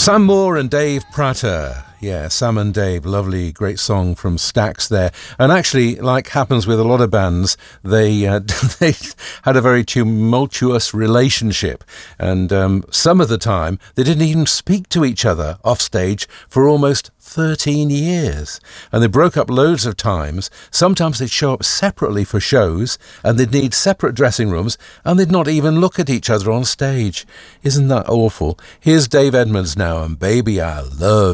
Sam Moore and Dave Prater. Yeah, Sam and Dave, lovely, great song from Stax there. And actually, like happens with a lot of bands, they they had a very tumultuous relationship. And some of the time, they didn't even speak to each other off stage for almost 13 years. And they broke up loads of times. Sometimes they'd show up separately for shows, and they'd need separate dressing rooms, and they'd not even look at each other on stage. Isn't that awful? Here's Dave Edmunds now, and Baby, I Love